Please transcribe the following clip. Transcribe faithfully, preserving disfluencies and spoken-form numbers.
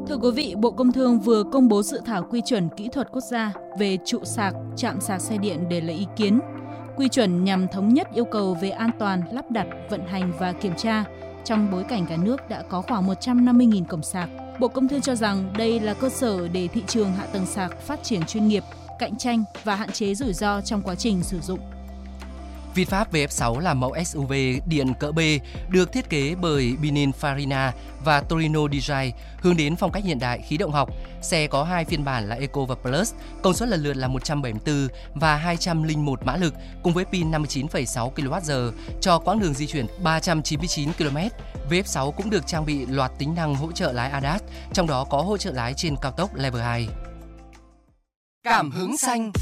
Thưa quý vị, Bộ Công Thương vừa công bố dự thảo quy chuẩn kỹ thuật quốc gia về trụ sạc, trạm sạc xe điện để lấy ý kiến. Quy chuẩn nhằm thống nhất yêu cầu về an toàn, lắp đặt, vận hành và kiểm tra trong bối cảnh cả nước đã có khoảng một trăm năm mươi nghìn cổng sạc. Bộ Công Thương cho rằng đây là cơ sở để thị trường hạ tầng sạc phát triển chuyên nghiệp, cạnh tranh và hạn chế rủi ro trong quá trình sử dụng. VinFast vê ép sáu là mẫu ét u vê điện cỡ B được thiết kế bởi Pininfarina và Torino Design, hướng đến phong cách hiện đại khí động học. Xe có hai phiên bản là Eco và Plus, công suất lần lượt là một trăm bảy mươi tư và hai trăm lẻ một mã lực cùng với pin năm mươi chín phẩy sáu ki lô oát giờ cho quãng đường di chuyển ba trăm chín mươi chín ki lô mét. vê ép sáu cũng được trang bị loạt tính năng hỗ trợ lái a đê a ét, trong đó có hỗ trợ lái trên cao tốc Level hai. Cảm hứng xanh.